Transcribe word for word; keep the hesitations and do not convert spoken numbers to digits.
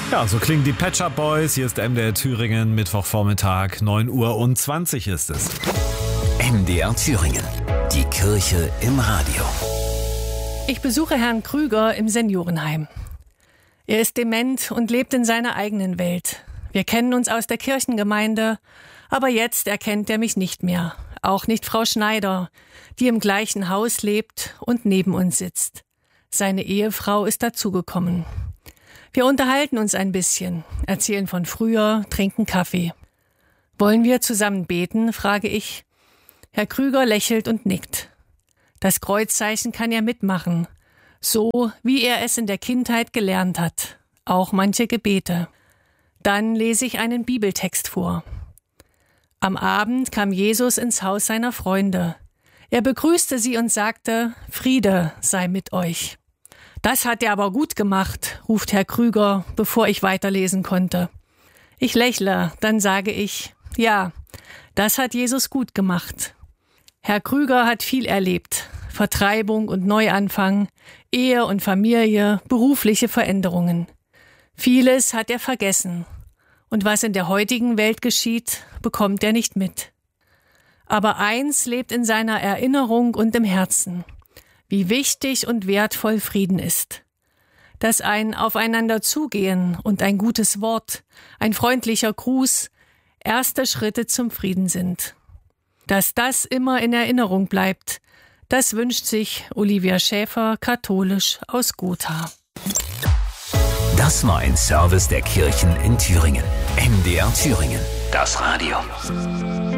Ja, so klingen die Pet Shop Boys. Hier ist M D R Thüringen, Mittwochvormittag, neun Uhr und zwanzig ist es. M D R Thüringen, die Kirche im Radio. Ich besuche Herrn Krüger im Seniorenheim. Er ist dement und lebt in seiner eigenen Welt. Wir kennen uns aus der Kirchengemeinde, aber jetzt erkennt er mich nicht mehr. Auch nicht Frau Schneider, die im gleichen Haus lebt und neben uns sitzt. Seine Ehefrau ist dazugekommen. Wir unterhalten uns ein bisschen, erzählen von früher, trinken Kaffee. Wollen wir zusammen beten, frage ich. Herr Krüger lächelt und nickt. Das Kreuzzeichen kann er mitmachen, so wie er es in der Kindheit gelernt hat, auch manche Gebete. Dann lese ich einen Bibeltext vor. Am Abend kam Jesus ins Haus seiner Freunde. Er begrüßte sie und sagte, Friede sei mit euch. Das hat er aber gut gemacht, ruft Herr Krüger, bevor ich weiterlesen konnte. Ich lächle, dann sage ich, ja, das hat Jesus gut gemacht. Herr Krüger hat viel erlebt. Vertreibung und Neuanfang, Ehe und Familie, berufliche Veränderungen. Vieles hat er vergessen. Und was in der heutigen Welt geschieht, bekommt er nicht mit. Aber eins lebt in seiner Erinnerung und im Herzen. Wie wichtig und wertvoll Frieden ist. Dass ein Aufeinander zugehen und ein gutes Wort, ein freundlicher Gruß, erste Schritte zum Frieden sind. Dass das immer in Erinnerung bleibt, das wünscht sich Olivia Schäfer, katholisch aus Gotha. Das war ein Service der Kirchen in Thüringen. M D R Thüringen, das Radio.